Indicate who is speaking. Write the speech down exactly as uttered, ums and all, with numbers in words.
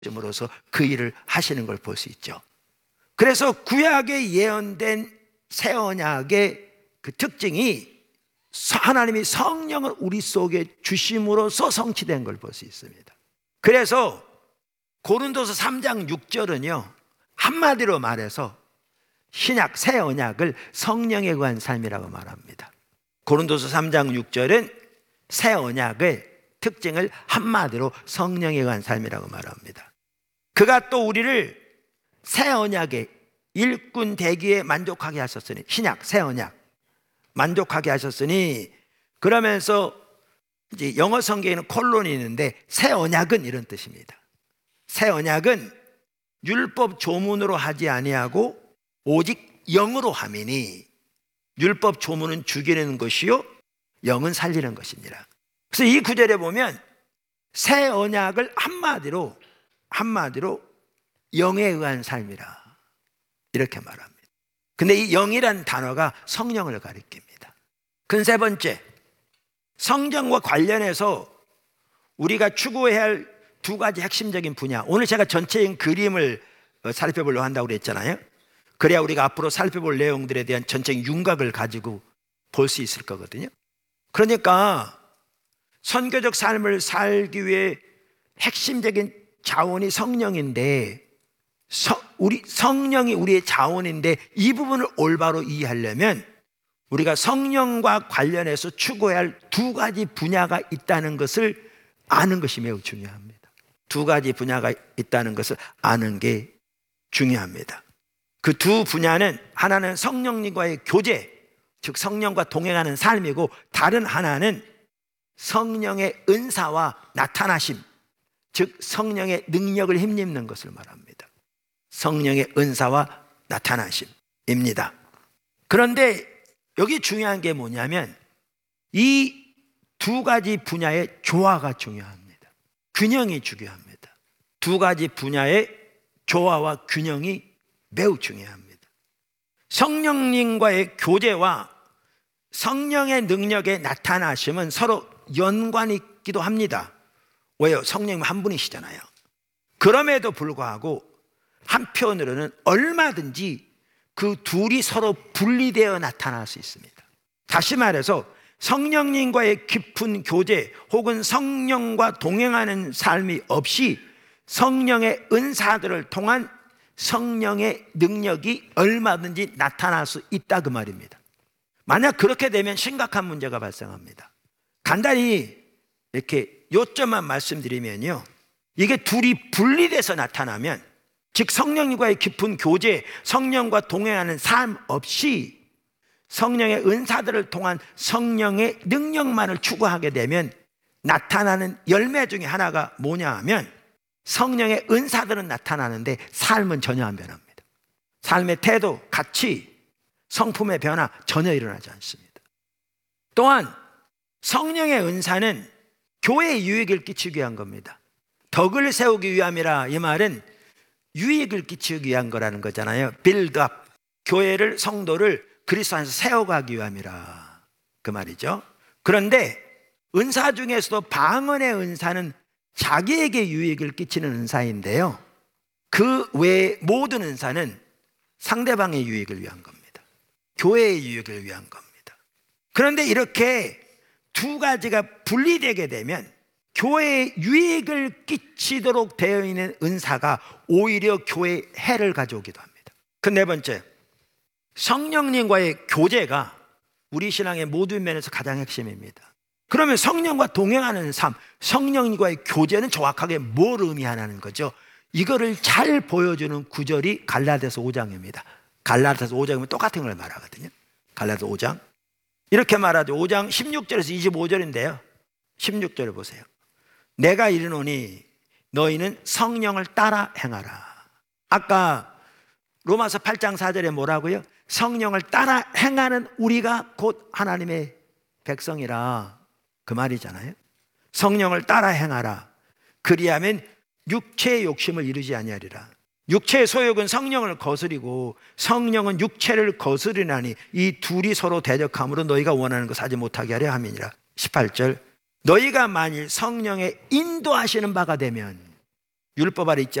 Speaker 1: 점으로서 그 일을 하시는 걸 볼 수 있죠. 그래서 구약에 예언된 새 언약의 그 특징이 하나님이 성령을 우리 속에 주심으로써 성취된 걸 볼 수 있습니다. 그래서 고린도서 삼 장 육 절은요, 한마디로 말해서 신약 새 언약을 성령에 의한 삶이라고 말합니다. 고린도서 삼 장 육 절은 새 언약의 특징을 한마디로 성령에 의한 삶이라고 말합니다. 그가 또 우리를 새 언약의 일꾼 되기에 만족하게 하셨으니, 신약 새 언약 만족하게 하셨으니, 그러면서 이제 영어 성경에는 콜론이 있는데 새 언약은 이런 뜻입니다. 새 언약은 율법 조문으로 하지 아니하고 오직 영으로 함이니, 율법 조문은 죽이는 것이요 영은 살리는 것입니다. 그래서 이 구절에 보면 새 언약을 한마디로 한마디로 영에 의한 삶이라 이렇게 말합니다. 근데 이 영이라는 단어가 성령을 가리킵니다. 그 세 번째, 성령과 관련해서 우리가 추구해야 할 두 가지 핵심적인 분야, 오늘 제가 전체적인 그림을 살펴보려고 한다고 그랬잖아요. 그래야 우리가 앞으로 살펴볼 내용들에 대한 전체적인 윤곽을 가지고 볼 수 있을 거거든요. 그러니까 선교적 삶을 살기 위해 핵심적인 자원이 성령인데, 서, 우리, 성령이 우리의 자원인데 이 부분을 올바로 이해하려면 우리가 성령과 관련해서 추구해야 할 두 가지 분야가 있다는 것을 아는 것이 매우 중요합니다. 두 가지 분야가 있다는 것을 아는 게 중요합니다. 그 두 분야는 하나는 성령님과의 교제, 즉 성령과 동행하는 삶이고, 다른 하나는 성령의 은사와 나타나심, 즉 성령의 능력을 힘입는 것을 말합니다. 성령의 은사와 나타나심입니다. 그런데 여기 중요한 게 뭐냐면 이 두 가지 분야의 조화가 중요합니다. 균형이 중요합니다. 두 가지 분야의 조화와 균형이 매우 중요합니다. 성령님과의 교제와 성령의 능력의 나타나심은 서로 연관이 있기도 합니다. 왜요? 성령님 한 분이시잖아요. 그럼에도 불구하고 한편으로는 얼마든지 그 둘이 서로 분리되어 나타날 수 있습니다. 다시 말해서 성령님과의 깊은 교제 혹은 성령과 동행하는 삶이 없이 성령의 은사들을 통한 성령의 능력이 얼마든지 나타날 수 있다 그 말입니다. 만약 그렇게 되면 심각한 문제가 발생합니다. 간단히 이렇게 요점만 말씀드리면요, 이게 둘이 분리돼서 나타나면, 즉 성령님과의 깊은 교제, 성령과 동행하는 삶 없이 성령의 은사들을 통한 성령의 능력만을 추구하게 되면 나타나는 열매 중에 하나가 뭐냐 하면 성령의 은사들은 나타나는데 삶은 전혀 안 변합니다. 삶의 태도, 가치, 성품의 변화 전혀 일어나지 않습니다. 또한 성령의 은사는 교회에 유익을 끼치기 위한 겁니다. 덕을 세우기 위함이라, 이 말은 유익을 끼치기 위한 거라는 거잖아요. 빌드업, 교회를, 성도를 그리스도 안에서 세워가기 위함이라 그 말이죠. 그런데 은사 중에서도 방언의 은사는 자기에게 유익을 끼치는 은사인데요, 그 외의 모든 은사는 상대방의 유익을 위한 겁니다. 교회의 유익을 위한 겁니다. 그런데 이렇게 두 가지가 분리되게 되면 교회에 유익을 끼치도록 되어 있는 은사가 오히려 교회에 해를 가져오기도 합니다. 그 네 번째, 성령님과의 교제가 우리 신앙의 모든 면에서 가장 핵심입니다. 그러면 성령과 동행하는 삶, 성령님과의 교제는 정확하게 뭘 의미하는 거죠? 이거를 잘 보여주는 구절이 갈라디아서 오 장입니다. 갈라디아서 오 장이면 똑같은 걸 말하거든요. 갈라디아서 오 장 이렇게 말하죠. 오 장 십육 절에서 이십오 절인데요, 십육 절을 보세요. 내가 이르노니 너희는 성령을 따라 행하라. 아까 로마서 팔 장 사 절에 뭐라고요? 성령을 따라 행하는 우리가 곧 하나님의 백성이라 그 말이잖아요. 성령을 따라 행하라. 그리하면 육체의 욕심을 이루지 아니하리라. 육체의 소욕은 성령을 거스리고 성령은 육체를 거스리나니 이 둘이 서로 대적함으로 너희가 원하는 것을 하지 못하게 하려 함이니라. 십팔 절, 너희가 만일 성령의 인도하시는 바가 되면, 율법 아래 있지